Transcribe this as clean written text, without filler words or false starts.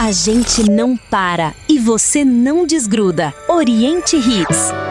A gente não para e você não desgruda. Oriente Hits.